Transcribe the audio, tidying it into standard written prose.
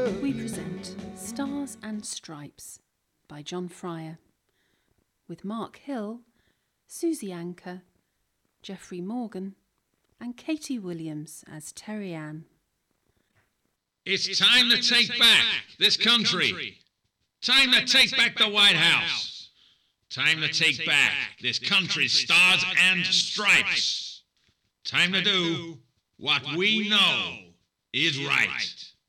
We present Stars and Stripes by John Fryer, with Mark Hill, Susie Anker, Geoffrey Morgan and Katie Williams as Terry Ann. It's time to take back this country. Time to take back the White House. Time to take back this country's stars and stripes. Time to do what we know is right.